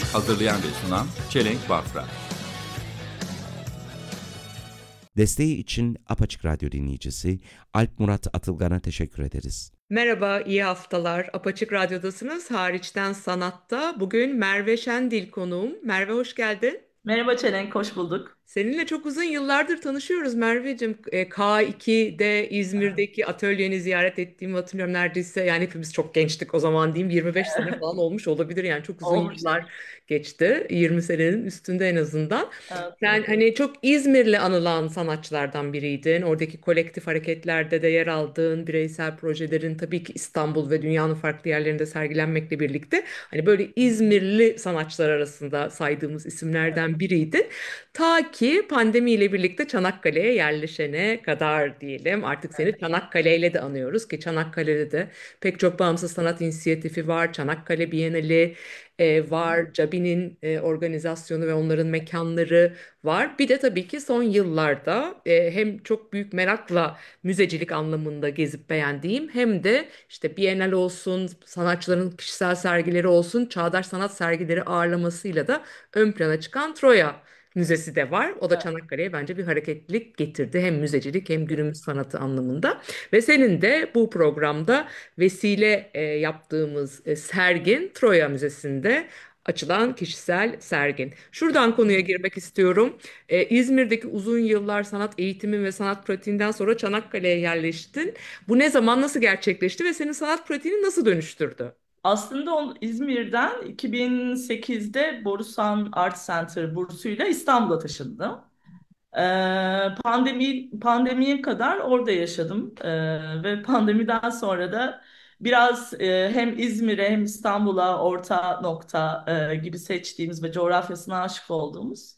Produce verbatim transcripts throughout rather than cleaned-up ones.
Hazırlayan ve sunan Çelenk Bafra. Desteği için Apaçık Radyo dinleyicisi Alp Murat Atılgan'a teşekkür ederiz. Merhaba, iyi haftalar. Apaçık Radyo'dasınız. Hariçten Sanat'ta. Bugün Merve Şendil konuğum. Merve hoş geldin. Merhaba Çelenk, hoş bulduk. Seninle çok uzun yıllardır tanışıyoruz Merveciğim. E, K iki'de İzmir'deki atölyeni ziyaret ettiğimi hatırlıyorum neredeyse. Yani hepimiz çok gençtik o zaman diyeyim. yirmi beş sene falan olmuş olabilir yani çok uzun Olmuştur. yıllar geçti. yirmi senenin üstünde en azından. Evet, Sen evet, evet. hani çok İzmirli anılan sanatçılardan biriydin. Oradaki kolektif hareketlerde de yer aldığın bireysel projelerin tabii ki İstanbul ve dünyanın farklı yerlerinde sergilenmekle birlikte hani böyle İzmirli sanatçılar arasında saydığımız isimlerden biriydin. Ta ki pandemiyle birlikte Çanakkale'ye yerleşene kadar diyelim. Artık seni Çanakkale ile de anıyoruz ki Çanakkale'de de pek çok bağımsız sanat inisiyatifi var. Çanakkale Bienali e, var. Cabi'nin e, organizasyonu ve onların mekanları var. Bir de tabii ki son yıllarda e, hem çok büyük merakla müzecilik anlamında gezip beğendiğim hem de işte Bienal olsun, sanatçıların kişisel sergileri olsun, çağdaş sanat sergileri ağırlamasıyla da ön plana çıkan Troya Müzesi de var. O da Evet. Çanakkale'ye bence bir hareketlilik getirdi. Hem müzecilik hem günümüz sanatı anlamında. Ve senin de bu programda vesile e, yaptığımız e, sergin Troya Müzesi'nde açılan kişisel sergin. Şuradan konuya girmek istiyorum. E, İzmir'deki uzun yıllar sanat eğitimi ve sanat pratiğinden sonra Çanakkale'ye yerleştin. Bu ne zaman, nasıl gerçekleşti ve senin sanat pratiğini nasıl dönüştürdü? Aslında on, İzmir'den iki bin sekizde Borusan Art Center bursuyla İstanbul'a taşındım. Ee, pandemi pandemiye kadar orada yaşadım. Ee, ve pandemiden sonra da biraz e, hem İzmir'e hem İstanbul'a orta nokta e, gibi seçtiğimiz ve coğrafyasına aşık olduğumuz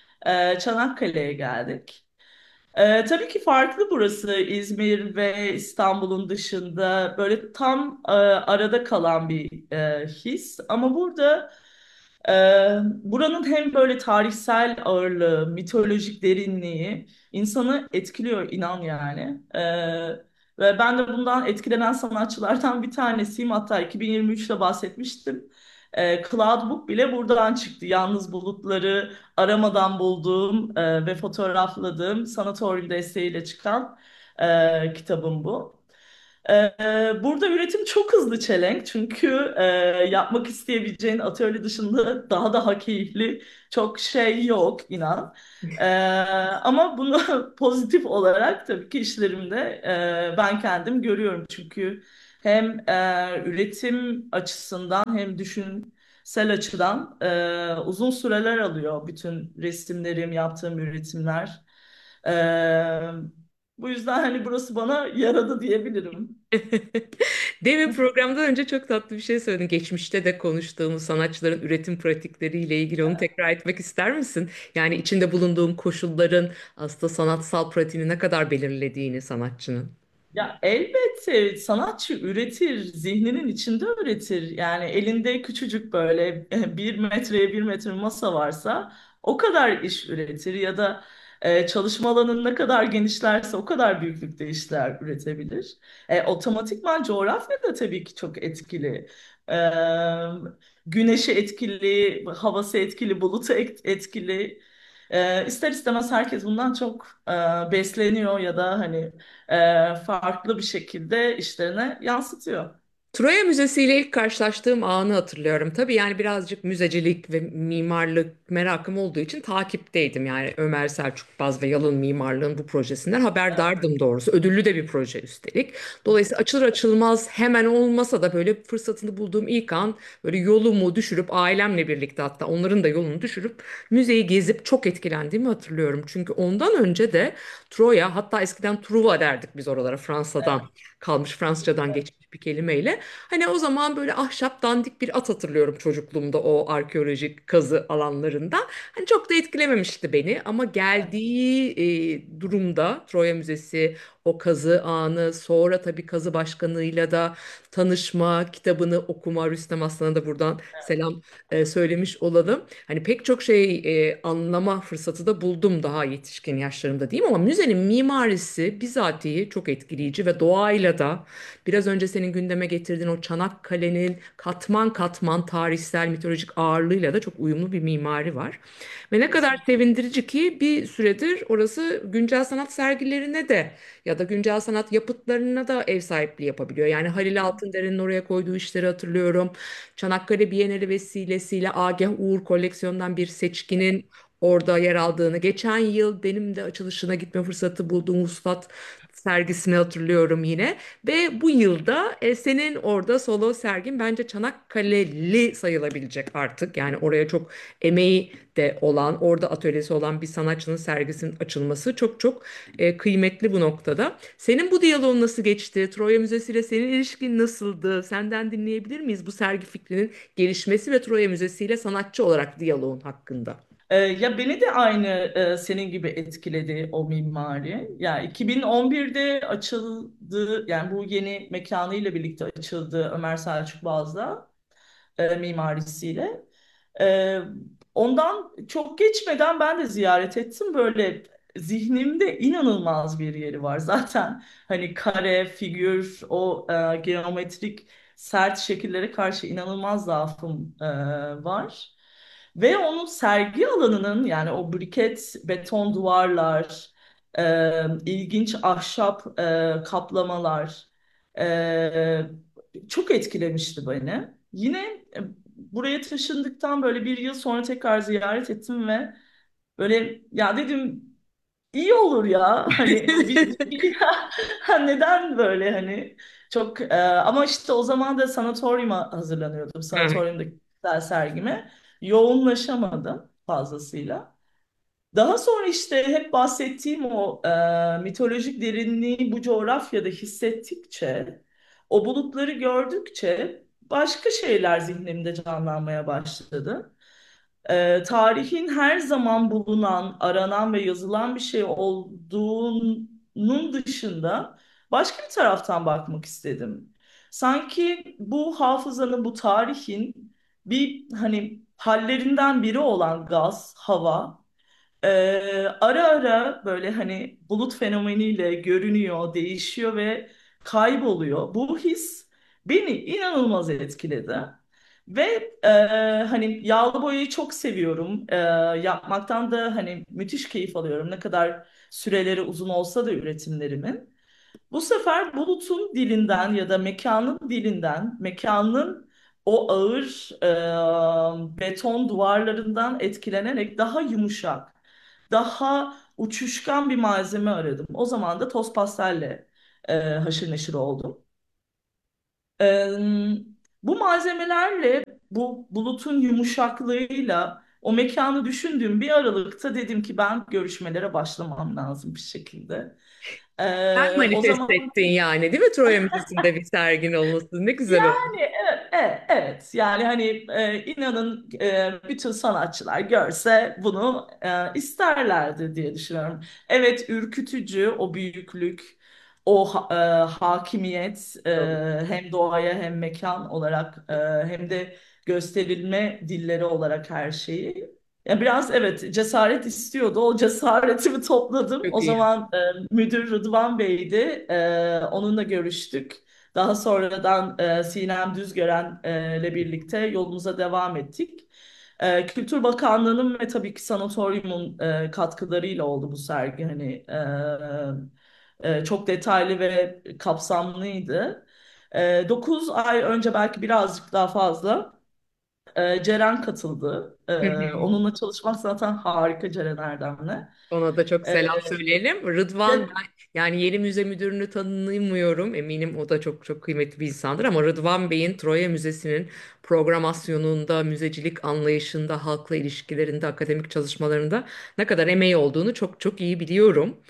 e, Çanakkale'ye geldik. Ee, tabii ki farklı burası İzmir ve İstanbul'un dışında böyle tam e, arada kalan bir e, his. Ama burada e, buranın hem böyle tarihsel ağırlığı, mitolojik derinliği insanı etkiliyor inan yani. Ee, ve ben de bundan etkilenen sanatçılardan bir tanesiyim. Hatta iki bin yirmi üçte bahsetmiştim. Ee, Cloudbook bile buradan çıktı. Yalnız bulutları aramadan bulduğum e, ve fotoğrafladığım sanatoryum desteğiyle çıkan e, kitabım bu. E, Burada üretim çok hızlı çelenk çünkü e, yapmak isteyebileceğin atölye dışında daha daha keyifli çok şey yok inan. E, Ama bunu pozitif olarak tabii ki işlerimde e, ben kendim görüyorum çünkü hem e, üretim açısından hem düşünsel açıdan e, uzun süreler alıyor bütün resimlerim, yaptığım üretimler. E, Bu yüzden hani burası bana yaradı diyebilirim. Demin programdan önce çok tatlı bir şey söyledin. Geçmişte de konuştuğumuz sanatçıların üretim pratikleriyle ilgili onu tekrar etmek ister misin? Yani içinde bulunduğun koşulların aslında sanatsal pratiğini ne kadar belirlediğini sanatçının. Ya elbette sanatçı üretir, zihninin içinde üretir. Yani elinde küçücük böyle eh, bir metreye bir metre masa varsa o kadar iş üretir ya da e, çalışma alanın ne kadar genişlerse o kadar büyüklükte işler üretebilir. E, otomatikman coğrafya da tabii ki çok etkili. E, Güneşi etkili, havası etkili, bulutu et- etkili. E, ister istemez herkes bundan çok e, besleniyor ya da hani e, farklı bir şekilde işlerine yansıtıyor. Troya Müzesi ile ilk karşılaştığım anı hatırlıyorum. Tabii yani birazcık müzecilik ve mimarlık merakım olduğu için takipteydim. Yani Ömer Selçuk Baz ve Yalın Mimarlığın bu projesinden haberdardım doğrusu. Ödüllü de bir proje üstelik. Dolayısıyla açılır açılmaz hemen olmasa da böyle fırsatını bulduğum ilk an böyle yolumu düşürüp ailemle birlikte hatta onların da yolunu düşürüp müzeyi gezip çok etkilendiğimi hatırlıyorum. Çünkü ondan önce de Troya, hatta eskiden Truva derdik biz oralara, Fransa'dan kalmış, Fransızcadan geçmiş bir kelimeyle. Hani o zaman böyle ahşap dandik bir at hatırlıyorum çocukluğumda o arkeolojik kazı alanlarında. Hani çok da etkilememişti beni ama geldiği e, durumda Troya Müzesi, o kazı anı, sonra tabii kazı başkanıyla da tanışma, kitabını okuma, Rüstem Aslan'a da buradan selam e, söylemiş olalım. Hani pek çok şey e, anlama fırsatı da buldum daha yetişkin yaşlarımda diyeyim, ama müzenin mimarisi bizatihi çok etkileyici ve doğayla da biraz önce senin gündeme getirdiğin o Çanakkale'nin katman katman tarihsel mitolojik ağırlığıyla da çok uyumlu bir mimari var. Ve ne kadar Kesinlikle. sevindirici ki bir süredir orası güncel sanat sergilerine de ya da güncel sanat yapıtlarına da ev sahipliği yapabiliyor. Yani Halil Altındere'nin oraya koyduğu işleri hatırlıyorum. Çanakkale Bienali vesilesiyle Agah Uğur koleksiyonundan bir seçkinin orada yer aldığını, geçen yıl benim de açılışına gitme fırsatı bulduğum Vuslat sergisini hatırlıyorum yine. Ve bu yılda e, senin orada solo sergin bence Çanakkale'li sayılabilecek artık. Yani oraya çok emeği de olan, orada atölyesi olan bir sanatçının sergisinin açılması çok çok e, kıymetli bu noktada. Senin bu diyaloğun nasıl geçti? Troya Müzesi ile senin ilişkin nasıldı? Senden dinleyebilir miyiz bu sergi fikrinin gelişmesi ve Troya Müzesi ile sanatçı olarak diyaloğun hakkında? Ee, ya beni de aynı e, senin gibi etkiledi o mimari. Ya iki bin on birde açıldı, yani bu yeni mekanıyla birlikte açıldı Ömer Selçuk Baz'da e, mimarisiyle. E, Ondan çok geçmeden ben de ziyaret ettim. Böyle zihnimde inanılmaz bir yeri var. Zaten hani kare, figür, o e, geometrik sert şekillere karşı inanılmaz zaafım e, var. Ve onun sergi alanının, yani o briket beton duvarlar, e, ilginç ahşap e, kaplamalar e, çok etkilemişti beni. Yine e, buraya taşındıktan böyle bir yıl sonra tekrar ziyaret ettim ve böyle ya dedim, iyi olur ya hani bir, bir- neden böyle hani çok e, ama işte o zaman da sanatoryuma hazırlanıyordum. Evet. Sanatoryumdaki güzel sergime yoğunlaşamadım fazlasıyla. Daha sonra işte hep bahsettiğim o e, mitolojik derinliği bu coğrafyada hissettikçe, o bulutları gördükçe başka şeyler zihnimde canlanmaya başladı. E, tarihin her zaman bulunan, aranan ve yazılan bir şey olduğunun dışında başka bir taraftan bakmak istedim. Sanki bu hafızanın, bu tarihin bir hani hallerinden biri olan gaz, hava ee, ara ara böyle hani bulut fenomeniyle görünüyor, değişiyor ve kayboluyor. Bu his beni inanılmaz etkiledi. Ve e, hani yağlı boyayı çok seviyorum. E, yapmaktan da hani müthiş keyif alıyorum. Ne kadar süreleri uzun olsa da üretimlerimin. Bu sefer bulutun dilinden ya da mekanın dilinden, mekanın o ağır e, beton duvarlarından etkilenerek daha yumuşak, daha uçuşkan bir malzeme aradım. O zaman da toz pastelle e, haşır neşir oldum. E, Bu malzemelerle, bu bulutun yumuşaklığıyla o mekanı düşündüğüm bir aralıkta dedim ki ben görüşmelere başlamam lazım bir şekilde. Sen E, o manifest zaman ettin yani, değil mi, Troya Müzesi'nde bir sergin olması? Ne güzel oldu. yani evet, evet, evet. Yani hani e, inanın e, bütün sanatçılar görse bunu e, isterlerdi diye düşünüyorum. Evet, ürkütücü o büyüklük, o ha- e, hakimiyet, e, hem doğaya hem mekan olarak e, hem de gösterilme dilleri olarak her şeyi. Ya biraz evet cesaret istiyordu. O cesaretimi topladım. Çok O iyi. zaman e, müdür Rıdvan Bey'di. E, onunla görüştük. Daha sonradan e, Sinem Düzgören e, ile birlikte yolumuza devam ettik. E, Kültür Bakanlığı'nın ve tabii ki sanatoryumun e, katkılarıyla oldu bu sergi. Hani e, e, çok detaylı ve kapsamlıydı. E, dokuz ay önce, belki birazcık daha fazla, e, Ceren katıldı. E, Hı hı. onunla çalışmak zaten harika, Ceren Erdem'le. Ona da çok E, selam söyleyelim. Rıdvan, ve ben yani yeni müze müdürünü tanımıyorum. Eminim o da çok çok kıymetli bir insandır, ama Rıdvan Bey'in Troya Müzesi'nin programasyonunda, müzecilik anlayışında, halkla ilişkilerinde, akademik çalışmalarında ne kadar emeği olduğunu çok çok iyi biliyorum.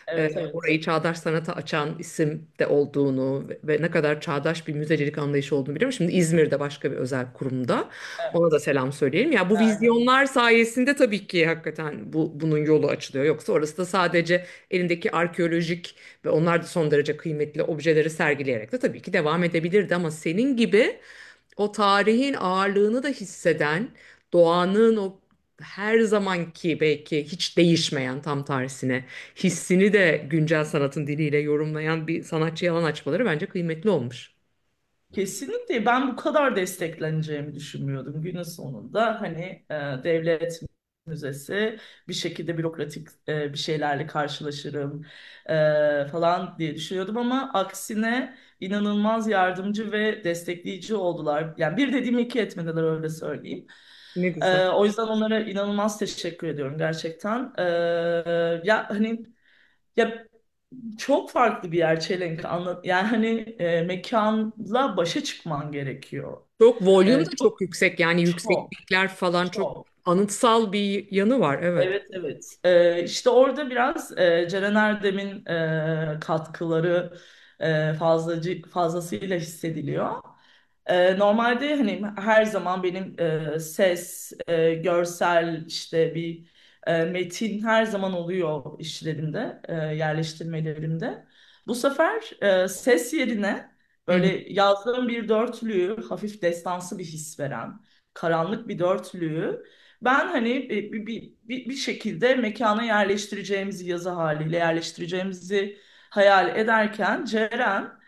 e, Evet, evet. orayı çağdaş sanata açan isim de olduğunu ve, ve ne kadar çağdaş bir müzecilik anlayışı olduğunu biliyorum. Şimdi İzmir'de başka bir özel kurumda. Ona da Evet. selam söyleyelim. Ya bu Aynen. vizyonlar sayesinde tabii ki hakikaten bu bunun yolu açılıyor. Yoksa orası da sadece elindeki arkeolojik ve onlar da son derece kıymetli objeleri sergileyerek de tabii ki devam edebilirdi ama senin gibi o tarihin ağırlığını da hisseden, doğanın o her zamanki belki hiç değişmeyen tam tersine hissini de güncel sanatın diliyle yorumlayan bir sanatçıya alan açmaları bence kıymetli olmuş. Kesinlikle ben bu kadar destekleneceğimi düşünmüyordum. Günün sonunda hani e, devlet müzesi bir şekilde bürokratik e, bir şeylerle karşılaşırım e, falan diye düşünüyordum ama aksine inanılmaz yardımcı ve destekleyici oldular. Yani bir dediğim iki etmediler öyle söyleyeyim. Ne güzel. E, o yüzden onlara inanılmaz teşekkür ediyorum gerçekten. E, ya hani ya çok farklı bir yer Çelenk. Anla, yani hani e, mekanla başa çıkman gerekiyor. Çok volüm E, de çok çok yüksek yani çok yükseklikler falan çok çok. anıtsal bir yanı var, evet. Evet, evet. E, işte orada biraz e, Ceren Erdem'in e, katkıları e, fazlacı, fazlasıyla hissediliyor. E, normalde hani her zaman benim e, ses, e, görsel işte bir e, metin her zaman oluyor işlerimde, e, yerleştirmelerimde. Bu sefer e, ses yerine Hı hı. böyle yazdığım bir dörtlüğü, hafif destansı bir his veren, karanlık bir dörtlüğü ben hani bir, bir, bir, bir bir şekilde mekana yerleştireceğimizi yazı haliyle yerleştireceğimizi hayal ederken Ceren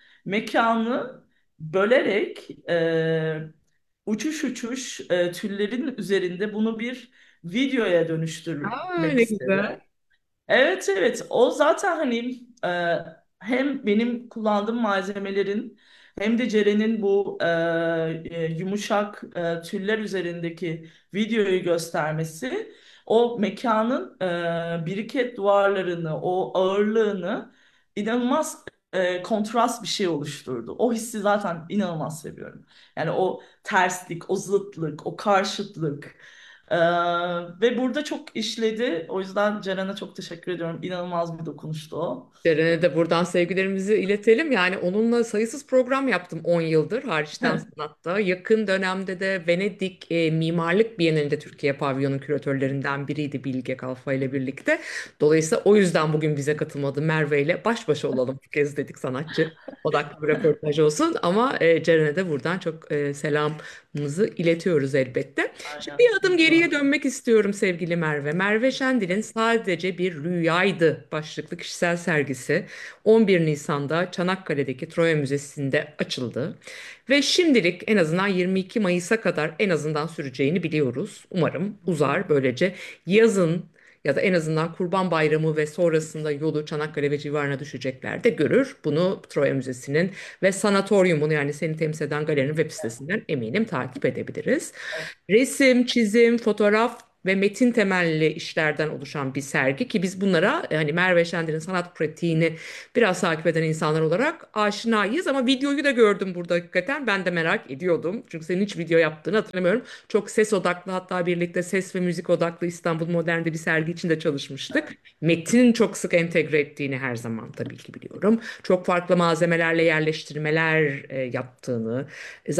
mekanı bölerek e, uçuş uçuş e, tüllerin üzerinde bunu bir videoya Aa, dönüştürmek ne istedi. güzel. Evet, evet, o zaten hani e, hem benim kullandığım malzemelerin hem de Ceren'in bu e, e, yumuşak e, tüller üzerindeki videoyu göstermesi o mekanın e, biriket duvarlarını, o ağırlığını inanılmaz e, kontrast bir şey oluşturdu. O hissi zaten inanılmaz seviyorum. Yani o terslik, o zıtlık, o karşıtlık. Ee, ve burada çok işledi. O yüzden Ceren'e çok teşekkür ediyorum. İnanılmaz bir dokunuştu o. Ceren'e de buradan sevgilerimizi iletelim. Yani onunla sayısız program yaptım on yıldır hariçten sanatta. Yakın dönemde de Venedik e, Mimarlık Bienalinde Türkiye Pavyonu küratörlerinden biriydi Bilge Kalfa ile birlikte. Dolayısıyla o yüzden bugün bize katılmadı. Merve ile baş başa olalım bu kez dedik, sanatçı odaklı bir röportaj olsun. Ama e, Ceren'e de buradan çok e, selamımızı iletiyoruz elbette. Şimdi Aynen. bir adım geriye dönmek istiyorum sevgili Merve. Merve Şendil'in Sadece Bir Rüyaydı başlıklı kişisel sergisi on bir Nisan'da Çanakkale'deki Troya Müzesi'nde açıldı. Ve şimdilik en azından yirmi iki Mayıs'a kadar en azından süreceğini biliyoruz. Umarım uzar, böylece yazın ya da en azından Kurban Bayramı ve sonrasında yolu Çanakkale ve civarına düşecekler de görür. Bunu Troya Müzesi'nin ve Sanatoryum'un, yani seni temsil eden galerinin web sitesinden eminim takip edebiliriz. Resim, çizim, fotoğraf ve metin temelli işlerden oluşan bir sergi ki biz bunlara e, hani Merve Şendir'in sanat pratiğini biraz takip eden insanlar olarak aşinayız ama videoyu da gördüm burada hakikaten. Ben de merak ediyordum. Çünkü senin hiç video yaptığını hatırlamıyorum. Çok ses odaklı, hatta birlikte ses ve müzik odaklı İstanbul Modern'de bir sergi için de çalışmıştık. Metin çok sık entegre ettiğini her zaman tabii ki biliyorum. Çok farklı malzemelerle yerleştirmeler e, yaptığını,